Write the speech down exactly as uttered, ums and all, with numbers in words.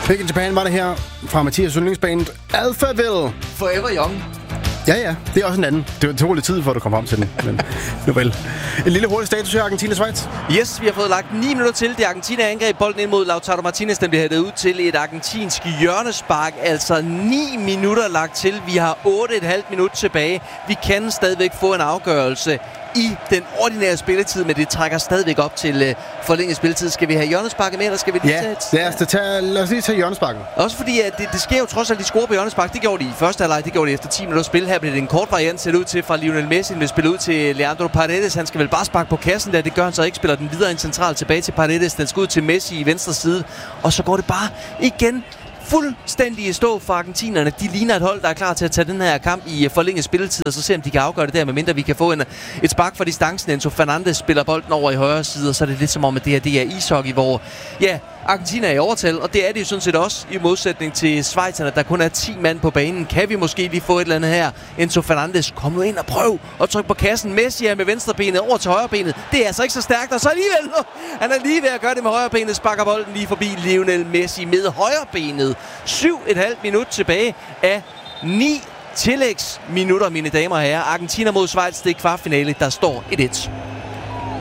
Big in Japan var det her fra Mathias yndlingsband Alphaville. Forever Young. Ja, ja. Det er også en anden. Det tog lidt tid, for at du kom frem til den. Men nu vel. En lille hurtig status her, Argentina-Schweiz. Yes, vi har fået lagt ni minutter til. Det Argentina angreb bolden ind mod Lautaro Martinez. Den bliver hættet ud til et argentinsk hjørnespark. Altså ni minutter lagt til. Vi har otte komma fem minut tilbage. Vi kan stadigvæk få en afgørelse i den ordinære spilletid, men det trækker stadigvæk op til uh, forlænget spilletid. Skal vi have hjørnesparket med, eller skal vi lige ja, tage et... lad os, tage, lad os lige tage hjørnesparket. Også fordi at det, det sker jo trods alt, de scorer på hjørnespark. Det gjorde de i første halvleg, det gjorde de efter ti minutter spil. Her bliver det en kort variant set ud til fra Lionel Messi. Han vil spille ud til Leandro Paredes. Han skal vel bare sparke på kassen der. Det gør han så ikke. Spiller den videre ind centralt tilbage til Paredes. Den skal ud til Messi i venstre side. Og så går det bare igen fuldstændig i stå for argentinerne. De ligner et hold, der er klar til at tage den her kamp i forlænget spilletid, og så se om de kan afgøre det der, medmindre vi kan få en, et spark for distancen. Enzo Fernandes spiller bolden over i højre side, og så er det lidt som om, at det her det er ishockey, hvor ja, Argentina er i overtal, og det er det jo sådan set også i modsætning til schweizerne, der kun er ti mand på banen. Kan vi måske lige få et eller andet her? Enzo Fernandes, kom nu ind og prøv at trykke på kassen. Messi er med venstrebenet over til højrebenet. Det er altså ikke så stærkt, og så alligevel, han er lige ved at gøre det med højrebenet, sparker bolden lige forbi Lionel Messi med højrebenet. syv komma fem minut tilbage af ni tillægsminutter, mine damer og herrer. Argentina mod Schweiz, det er kvartfinale, der står et et.